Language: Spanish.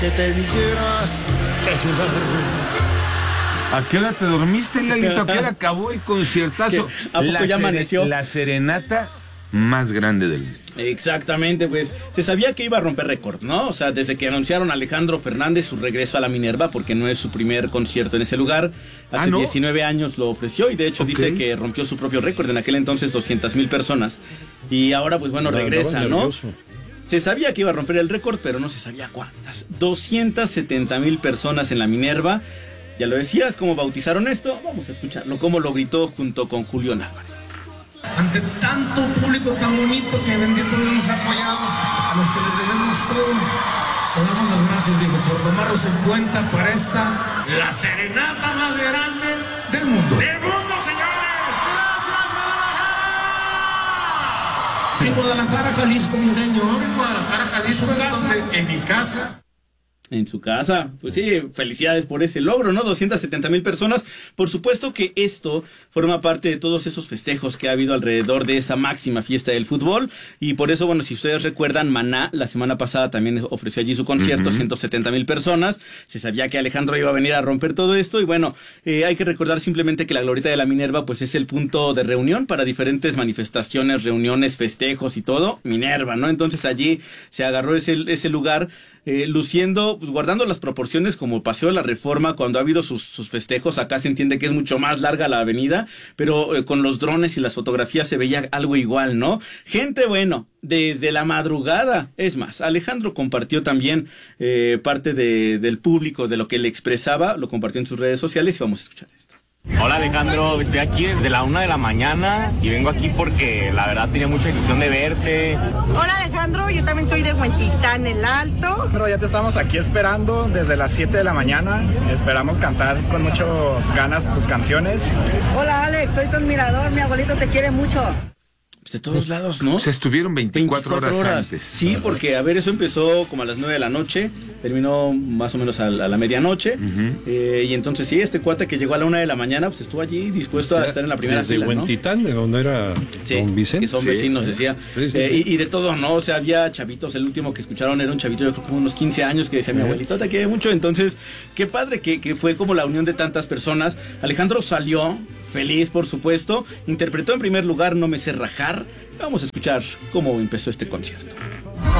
Que tendrás que llorar. ¿A qué hora te dormiste, Lalito? ¿A qué hora acabó el conciertazo? ¿A poco ya amaneció? La serenata más grande del mundo. Exactamente, pues se sabía que iba a romper récord, ¿no? O sea, desde que anunciaron a Alejandro Fernández su regreso a la Minerva, porque no es su primer concierto en ese lugar. Hace 19 años lo ofreció y de hecho dice que rompió su propio récord. En aquel entonces 200,000 personas. Y ahora pues bueno, regresa, ¿no? Se sabía que iba a romper el récord, pero no se sabía cuántas. 270,000 personas en la Minerva. Ya lo decías, ¿cómo bautizaron esto? Vamos a escucharlo, cómo lo gritó junto con Julián Álvarez. Ante tanto público tan bonito que bendito Dios nos ha apoyado, a los que les debemos todo, le damos las gracias, digo, por tomarlos en cuenta para esta, la serenata más grande del mundo. ¡Del mundo, señores! ¡Gracias, Guadalajara! En Guadalajara, Jalisco, mi señor, en Guadalajara, Jalisco, en mi casa. En su casa, pues sí, felicidades por ese logro, ¿no? 270,000 personas. Por supuesto que esto forma parte de todos esos festejos que ha habido alrededor de esa máxima fiesta del fútbol. Y por eso, bueno, si ustedes recuerdan, Maná la semana pasada también ofreció allí su concierto, 170,000 personas. Se sabía que Alejandro iba a venir a romper todo esto. Y bueno, hay que recordar simplemente que la Glorieta de la Minerva, pues es el punto de reunión para diferentes manifestaciones, reuniones, festejos y todo. Minerva, ¿no? Entonces allí se agarró ese lugar. Luciendo, pues guardando las proporciones como Paseo de la Reforma cuando ha habido sus festejos. Acá se entiende que es mucho más larga la avenida, pero con los drones y las fotografías se veía algo igual, ¿no? Gente, bueno, desde la madrugada. Es más, Alejandro compartió también parte del público, de lo que le expresaba, lo compartió en sus redes sociales y vamos a escuchar esto. Hola Alejandro, estoy aquí desde la 1 de la mañana y vengo aquí porque la verdad tenía mucha ilusión de verte. Hola Alejandro, yo también soy de Huentitán el Alto. Pero ya te estamos aquí esperando desde las 7 de la mañana, esperamos cantar con muchas ganas tus canciones. Hola Alex, soy tu admirador, mi abuelito te quiere mucho. Pues de todos lados, ¿no? Se estuvieron 24 horas antes. Sí, porque, a ver, eso empezó como a las 9 de la noche, terminó más o menos a la medianoche, y entonces sí, este cuate que llegó a la 1 de la mañana, pues estuvo allí dispuesto a estar en la primera fila, ¿no? ¿De Huentitán, de donde era don Vicente? Que son vecinos, decía. Sí. Y de todo, ¿no? O sea, había chavitos, el último que escucharon era un chavito, yo creo como unos 15 años, que decía, mi abuelito te quiere mucho, entonces, qué padre que fue como la unión de tantas personas. Alejandro salió feliz, por supuesto, interpretó en primer lugar No me sé rajar. Vamos a escuchar cómo empezó este concierto.